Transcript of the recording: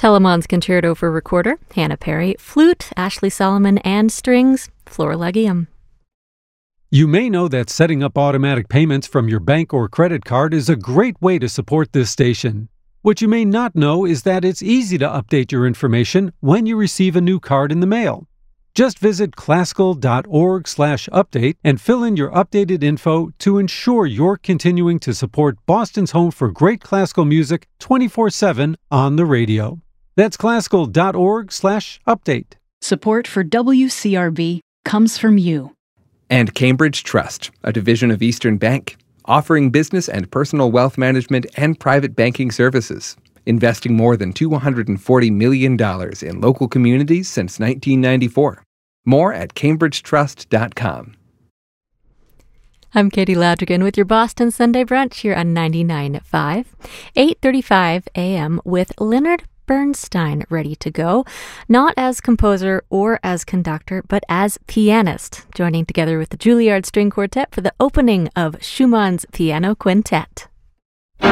Telemann's Concerto for Recorder, Hannah Perry, Flute, Ashley Solomon, and Strings, Flora Legium. You may know that setting up automatic payments from your bank or credit card is a great way to support this station. What you may not know is that it's easy to update your information when you receive a new card in the mail. Just visit classical.org/update and fill in your updated info to ensure you're continuing to support Boston's home for great classical music 24/7 on the radio. That's classical.org/update. Support for WCRB comes from you. And Cambridge Trust, a division of Eastern Bank, offering business and personal wealth management and private banking services, investing more than $240 million in local communities since 1994. More at cambridgetrust.com. I'm Katie Ladrigan with your Boston Sunday Brunch here on 99.5, 8:35 a.m. with Leonard Bernstein ready to go, not as composer or as conductor, but as pianist, joining together with the Juilliard String Quartet for the opening of Schumann's Piano Quintet.